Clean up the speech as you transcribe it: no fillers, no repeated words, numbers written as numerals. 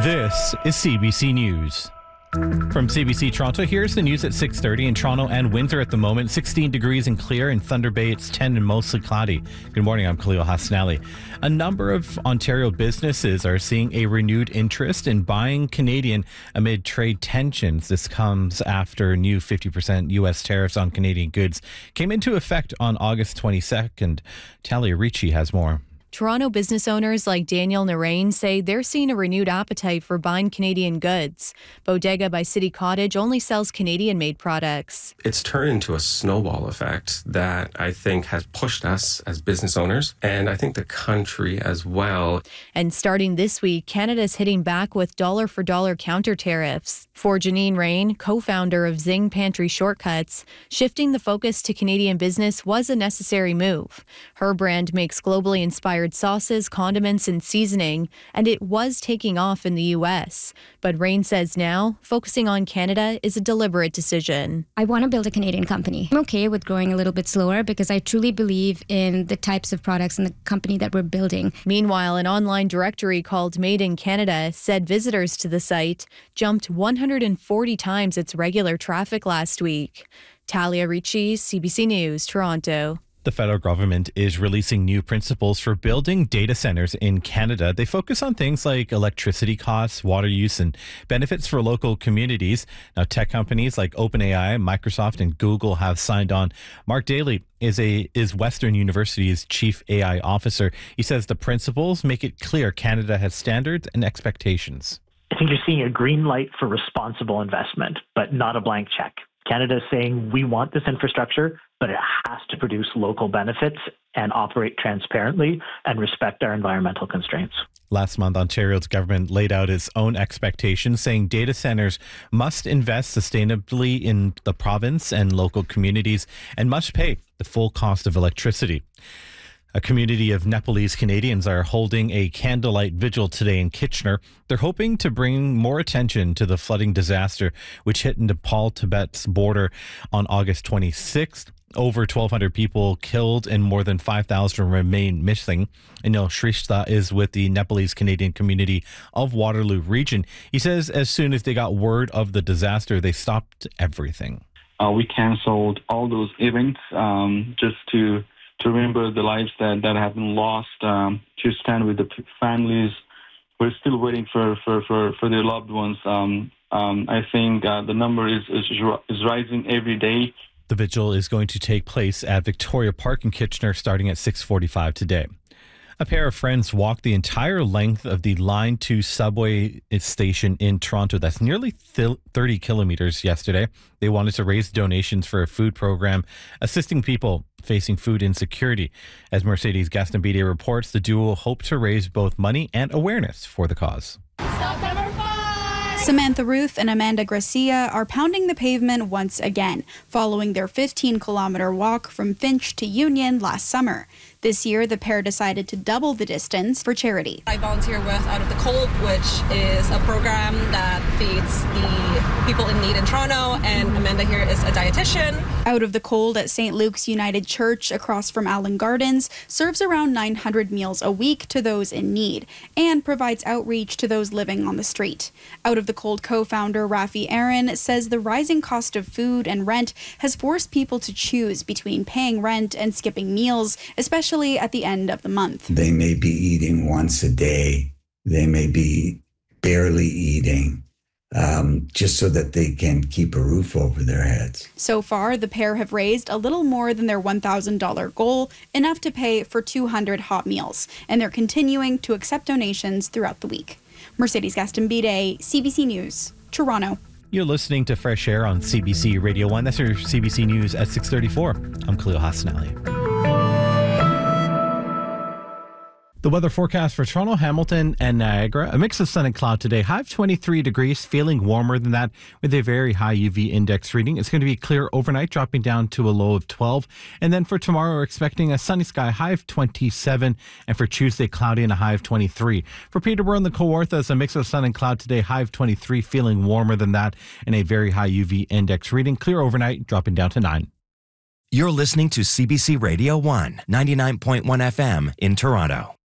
This is CBC News. From CBC Toronto, here's the news at 6:30 in Toronto and Windsor at the moment. 16 degrees and clear. In Thunder Bay, it's 10 and mostly cloudy. Good morning, I'm Khalil Hasnali. A number of Ontario businesses are seeing a renewed interest in buying Canadian amid trade tensions. This comes after new 50% U.S. tariffs on Canadian goods came into effect on August 22nd. Talia Ricci has more. Toronto business owners like Daniel Narain say they're seeing a renewed appetite for buying Canadian goods. Bodega by City Cottage only sells Canadian-made products. It's turned into a snowball effect that I think has pushed us as business owners, and I think the country as well. And starting this week, Canada's hitting back with dollar-for-dollar counter tariffs. For Janine Rain, co-founder of Zing Pantry Shortcuts, shifting the focus to Canadian business was a necessary move. Her brand makes globally inspired sauces, condiments, and seasoning, and it was taking off in the U.S. But Rain says now, focusing on Canada is a deliberate decision. I want to build a Canadian company. I'm okay with growing a little bit slower because I truly believe in the types of products and the company that we're building. Meanwhile, an online directory called Made in Canada said visitors to the site jumped 140 times its regular traffic last week. Talia Ricci, CBC News, Toronto. The federal government is releasing new principles for building data centers in Canada. They focus on things like electricity costs, water use, and benefits for local communities. Now, tech companies like OpenAI, Microsoft, and Google have signed on. Mark Daly is Western University's chief AI officer. He says the principles make it clear Canada has standards and expectations. I think you're seeing a green light for responsible investment, but not a blank check. Canada is saying we want this infrastructure, but it has to produce local benefits and operate transparently and respect our environmental constraints. Last month, Ontario's government laid out its own expectations, saying data centers must invest sustainably in the province and local communities and must pay the full cost of electricity. A community of Nepalese Canadians are holding a candlelight vigil today in Kitchener. They're hoping to bring more attention to the flooding disaster which hit Nepal-Tibet's border on August 26th. Over 1,200 people killed and more than 5,000 remain missing. Anil Shrestha is with the Nepalese Canadian community of Waterloo region. He says as soon as they got word of the disaster, they stopped everything. We canceled all those events just to remember the lives that have been lost, to stand with the families who are still waiting for their loved ones. I think the number is rising every day. The vigil is going to take place at Victoria Park in Kitchener starting at 6:45 today. A pair of friends walked the entire length of the Line 2 subway station in Toronto. That's nearly 30 kilometers yesterday. They wanted to raise donations for a food program assisting people facing food insecurity. As Mercedes Gastambide reports, the duo hope to raise both money and awareness for the cause. Samantha Ruth and Amanda Gracia are pounding the pavement once again, following their 15-kilometer walk from Finch to Union last summer. This year, the pair decided to double the distance for charity. I volunteer with Out of the Cold, which is a program that feeds the people in need in Toronto, and Amanda here is a dietitian. Out of the Cold at St. Luke's United Church across from Allen Gardens serves around 900 meals a week to those in need and provides outreach to those living on the street. Out of the Cold co-founder Rafi Aaron says the rising cost of food and rent has forced people to choose between paying rent and skipping meals, especially at the end of the month. They may be eating once a day. They may be barely eating, just so that they can keep a roof over their heads. So far, the pair have raised a little more than their $1,000 goal, enough to pay for 200 hot meals, and they're continuing to accept donations throughout the week. Mercedes Gastambide, CBC News, Toronto. You're listening to Fresh Air on CBC Radio 1. That's your CBC News at 6:34. I'm Khalil Hasnali. The weather forecast for Toronto, Hamilton, and Niagara. A mix of sun and cloud today. High of 23 degrees, feeling warmer than that with a very high UV index reading. It's going to be clear overnight, dropping down to a low of 12. And then for tomorrow, we're expecting a sunny sky, high of 27. And for Tuesday, cloudy and a high of 23. For Peterborough and the Kawarthas, a mix of sun and cloud today, high of 23, feeling warmer than that, and a very high UV index reading. Clear overnight, dropping down to 9. You're listening to CBC Radio 1, 99.1 FM in Toronto.